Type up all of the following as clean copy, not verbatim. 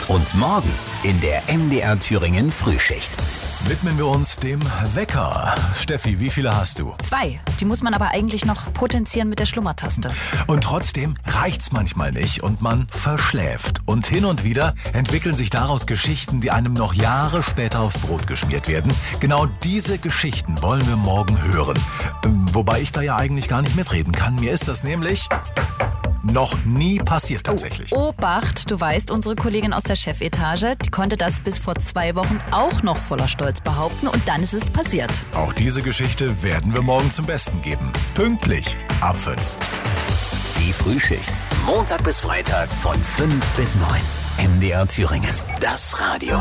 Und morgen in der MDR Thüringen Frühschicht widmen wir uns dem Wecker. Steffi, wie viele hast du? 2. Die muss man aber eigentlich noch potenzieren mit der Schlummertaste. Und trotzdem reicht's manchmal nicht und man verschläft. Und hin und wieder entwickeln sich daraus Geschichten, die einem noch Jahre später aufs Brot geschmiert werden. Genau diese Geschichten wollen wir morgen hören. Wobei ich da ja eigentlich gar nicht mitreden kann. Mir ist das nämlich noch nie passiert tatsächlich. Obacht, du weißt, unsere Kollegin aus der Chefetage, die konnte das bis vor 2 Wochen auch noch voller Stolz behaupten und dann ist es passiert. Auch diese Geschichte werden wir morgen zum Besten geben. Pünktlich ab 5. Die Frühschicht. Montag bis Freitag von 5 bis 9. MDR Thüringen. Das Radio.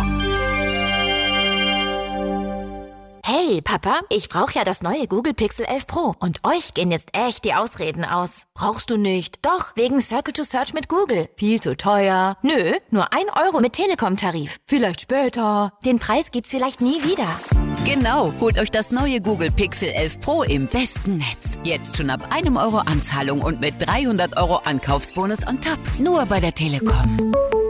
Hey Papa, ich brauche ja das neue Google Pixel 11 Pro und euch gehen jetzt echt die Ausreden aus. Brauchst du nicht? Doch, wegen Circle to Search mit Google. Viel zu teuer. Nö, nur 1 Euro mit Telekom-Tarif. Vielleicht später. Den Preis gibt's vielleicht nie wieder. Genau, holt euch das neue Google Pixel 11 Pro im besten Netz. Jetzt schon ab 1 Euro Anzahlung und mit 300 Euro Ankaufsbonus on top. Nur bei der Telekom.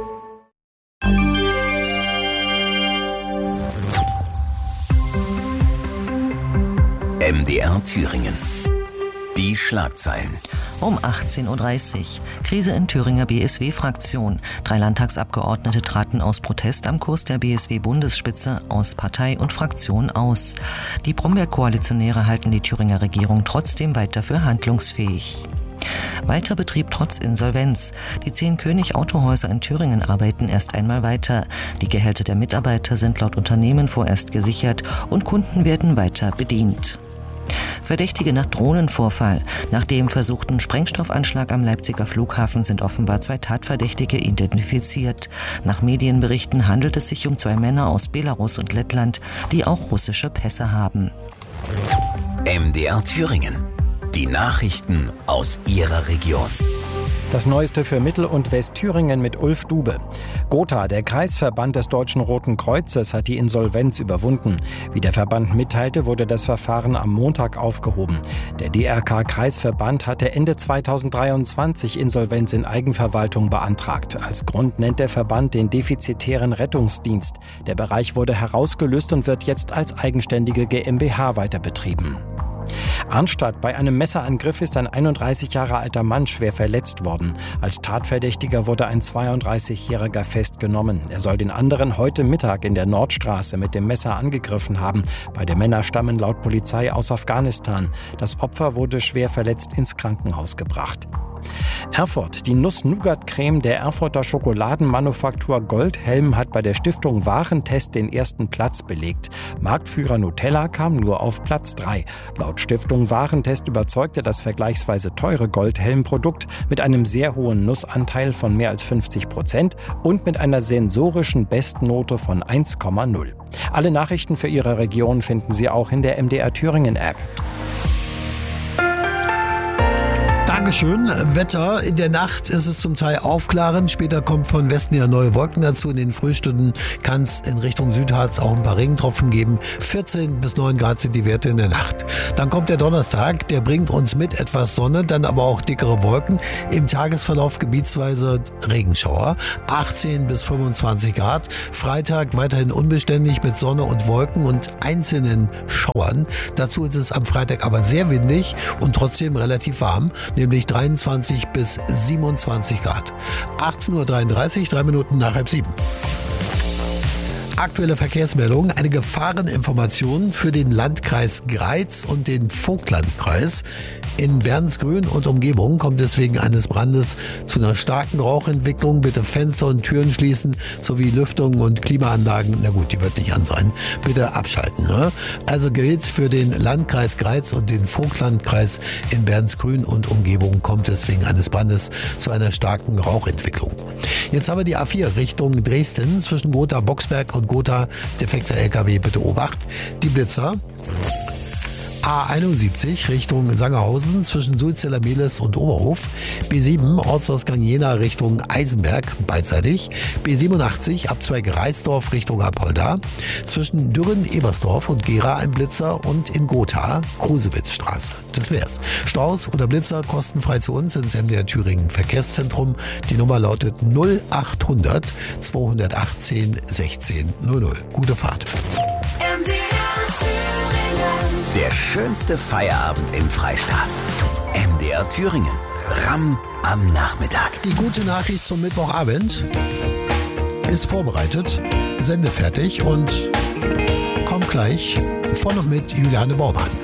MDR Thüringen. Die Schlagzeilen. Um 18.30 Uhr. Krise in Thüringer BSW-Fraktion. 3 Landtagsabgeordnete traten aus Protest am Kurs der BSW-Bundesspitze aus Partei und Fraktion aus. Die Brombeer-Koalitionäre halten die Thüringer Regierung trotzdem weiter für handlungsfähig. Weiter Betrieb trotz Insolvenz. Die 10 König-Autohäuser in Thüringen arbeiten erst einmal weiter. Die Gehälter der Mitarbeiter sind laut Unternehmen vorerst gesichert und Kunden werden weiter bedient. Verdächtige nach Drohnenvorfall. Nach dem versuchten Sprengstoffanschlag am Leipziger Flughafen sind offenbar 2 Tatverdächtige identifiziert. Nach Medienberichten handelt es sich um 2 Männer aus Belarus und Lettland, die auch russische Pässe haben. MDR Thüringen. Die Nachrichten aus Ihrer Region. Das Neueste für Mittel- und Westthüringen mit Ulf Dube. Gotha, der Kreisverband des Deutschen Roten Kreuzes, hat die Insolvenz überwunden. Wie der Verband mitteilte, wurde das Verfahren am Montag aufgehoben. Der DRK-Kreisverband hatte Ende 2023 Insolvenz in Eigenverwaltung beantragt. Als Grund nennt der Verband den defizitären Rettungsdienst. Der Bereich wurde herausgelöst und wird jetzt als eigenständige GmbH weiter betrieben. Arnstadt: Bei einem Messerangriff ist ein 31 Jahre alter Mann schwer verletzt worden. Als Tatverdächtiger wurde ein 32-Jähriger festgenommen. Er soll den anderen heute Mittag in der Nordstraße mit dem Messer angegriffen haben. Beide Männer stammen laut Polizei aus Afghanistan. Das Opfer wurde schwer verletzt ins Krankenhaus gebracht. Erfurt: Die Nuss-Nougat-Creme der Erfurter Schokoladenmanufaktur Goldhelm hat bei der Stiftung Warentest den 1. Platz belegt. Marktführer Nutella kam nur auf Platz 3. Laut Stiftung Warentest überzeugte das vergleichsweise teure Goldhelm-Produkt mit einem sehr hohen Nussanteil von mehr als 50% und mit einer sensorischen Bestnote von 1,0. Alle Nachrichten für Ihre Region finden Sie auch in der MDR Thüringen App. Dankeschön. Wetter. In der Nacht ist es zum Teil aufklarend. Später kommt von Westen ja neue Wolken dazu. In den Frühstunden kann es in Richtung Südharz auch ein paar Regentropfen geben. 14 bis 9 Grad sind die Werte in der Nacht. Dann kommt der Donnerstag. Der bringt uns mit etwas Sonne, dann aber auch dickere Wolken. Im Tagesverlauf gebietsweise Regenschauer. 18 bis 25 Grad. Freitag weiterhin unbeständig mit Sonne und Wolken und einzelnen Schauern. Dazu ist es am Freitag aber sehr windig und trotzdem relativ warm, nämlich 23 bis 27 Grad. 18.33 Uhr, 3 Minuten nach 6:30. Aktuelle Verkehrsmeldung, eine Gefahreninformation für den Landkreis Greiz und den Vogtlandkreis. In Bernsgrün und Umgebung kommt es wegen eines Brandes zu einer starken Rauchentwicklung. Bitte Fenster und Türen schließen, sowie Lüftung und Klimaanlagen. Na gut, die wird nicht an sein. Bitte abschalten. Ne? Also gilt für den Landkreis Greiz und den Vogtlandkreis. In Bernsgrün und Umgebung kommt es wegen eines Brandes zu einer starken Rauchentwicklung. Jetzt haben wir die A4 Richtung Dresden zwischen Gotha-Boxberg und Gotha. Defekter LKW, bitte Obacht. Die Blitzer. A71 Richtung Sangerhausen zwischen Sulzeller Mehlis und Oberhof. B7 Ortsausgang Jena Richtung Eisenberg beidseitig. B87 Abzweig Reisdorf Richtung Apolda. Zwischen Dürren-Ebersdorf und Gera ein Blitzer und in Gotha Krusewitzstraße. Das wär's. Staus oder Blitzer kostenfrei zu uns ins MDR Thüringen Verkehrszentrum. Die Nummer lautet 0800 218 1600. Gute Fahrt. Der schönste Feierabend im Freistaat. MDR Thüringen. Ramm am Nachmittag. Die gute Nachricht zum Mittwochabend ist vorbereitet, sendefertig und kommt gleich von und mit Juliane Baumann.